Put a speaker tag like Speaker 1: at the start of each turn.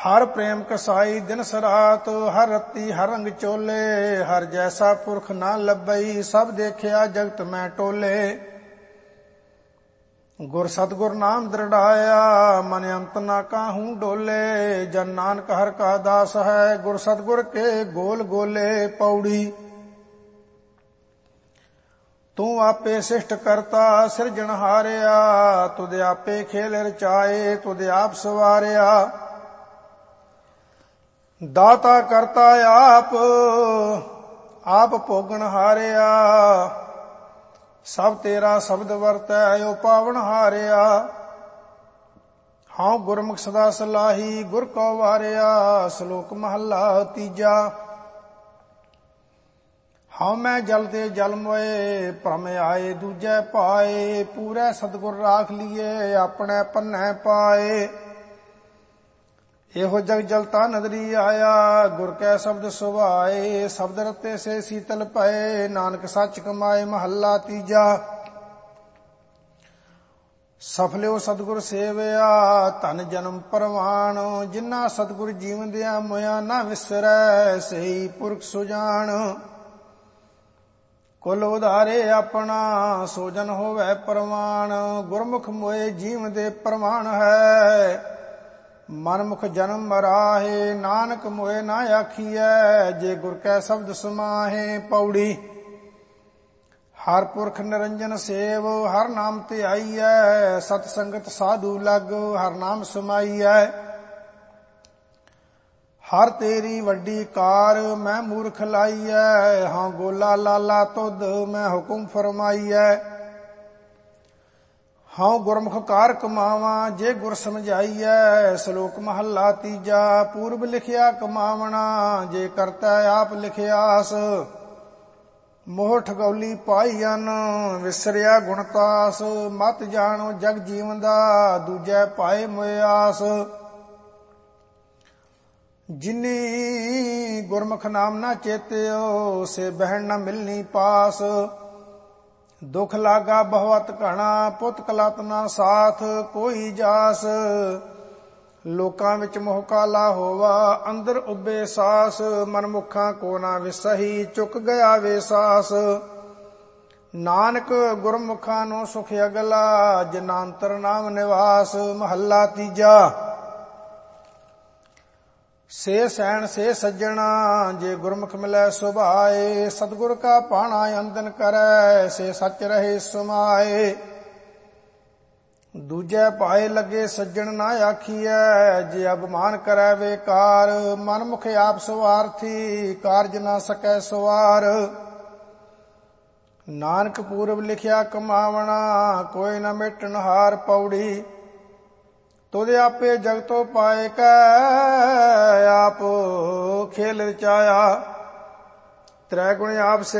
Speaker 1: हर प्रेम कसाई दिन सरात, हर रत्ती हर रंग चोले, हर जैसा पुरख ना लभई, सब देखिया जगत मैं टोले। गुर सतगुर नाम दृढ़ाया, मन अंत ना काहू डोले, जन नानक हर का दास है, गुर सतगुर के गोल गोले। पौड़ी। तू आपे शिष्ट करता सिरजन हारिया, तुद आपे खेल रचाए, तुद आप सवारिया। दाता करता आप भोगन हारिया, सब तेरा शब्द वरतै ओ पावन हारिया। हाँ गुरमुख सदा सलाही, गुर को वारिया, श्लोक महला तीजा। हाँ मैं जल ते जल मोए, भ्रम आए दूजे पाए, पूरे सतगुर राख लिये, अपने पन्ने पाए। एहो जग जलता नदरी आया, गुर कै शब्द सुभाए, शब्द रते से शीतल पए, नानक सच कमाए। महला तीजा। सफलियो सतगुर सेवया, धन जन्म परवान, जिन्ना सतगुर जीवन दिया मोया, ना विसरै सही पुरख सुजान। कुल उधारे अपना, सोजन होवे परवान, गुरमुख मोए जीव दे प्रमाण है, मनमुख जन्म मराहे, नानक मोए ना आखिए, जे गुर कै शब्द समाहे। पौड़ी। हर पुरख निरंजन सेव, हर नाम ते आईयै, सत संगत साधु लग, हर नाम समाईयै। हर तेरी वड्डी कार, मैं मूर्ख लाईयै, हाँ गोला लाला तुद, मैं हुकुम फरमाईयै। हाँ गुरमुख कार कमावा, जे गुर समझाईयै, श्लोक महला तीजा। पूर्व लिखिया कमावना, जे करता आप लिखियास, मोह ठगौली पाईअन, विसरिया गुणतास, मत जानो जग जीवन दा, दूजै पाए मोयास। जिनी गुरमुख नाम ना चेत्यो, से बहन न मिलनी पास, दुख लागा बहुत घना, पुत कलत ना साथ, कोई जास। लोकां विच मोह काला होवा, अंदर उबे सास, मनमुखां को ना विसही, चुक गया वे सास। नानक गुरमुखां नो सुख अगला, जनांतर नाम निवास। महला तीजा। से सैन से सज्जना, जे गुरमुख मिलै सुभाए, सतगुर का पाणा अंदन करै, से सच रहे समाए। दूजे पाए लगे सज्जन ना आखिए, जे अभिमान करै बेकार, मनमुख आप स्वार्थी, कारज ना सकै सवार। नानक पूर्व लिखिया कमावना, कोई न मिटन हार। पौड़ी। तुद आपे जगतो पाए कै, आप खेल रचाया, त्रै गुण आप से